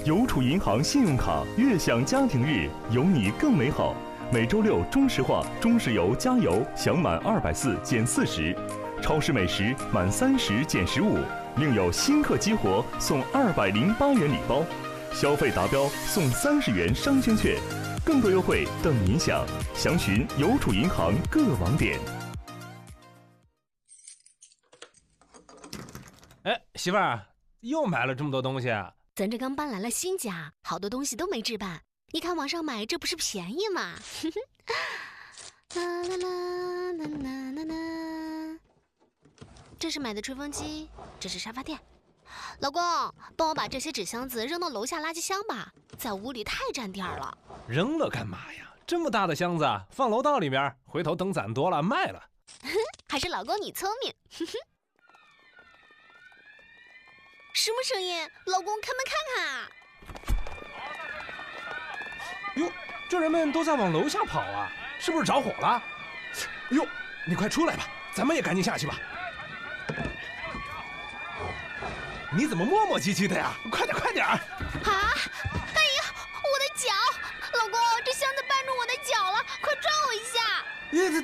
邮储银行信用卡悦享家庭日，有你更美好。每周六中石化、中石油加油享满240减40，超市美食满30减15，另有新客激活送208元礼包，消费达标送30元商圈券，更多优惠等您享。详询邮储银行各网点。 哎，媳妇儿，又买了这么多东西啊？ 咱这刚搬来了新家，好多东西都没置办。你看网上买，这不是便宜吗？啦啦啦啦啦啦啦！这是买的吹风机，这是沙发垫。老公，帮我把这些纸箱子扔到楼下垃圾箱吧，在屋里太占地儿了。 扔了干嘛呀？这么大的箱子放楼道里面，回头等攒多了卖了。 还是老公你聪明。什么声音？老公，开门看看啊！ 哟，这人们都在往楼下跑啊，是不是着火了？哟，你快出来吧，咱们也赶紧下去吧。你怎么磨磨唧唧的呀？快点快点！ 啊，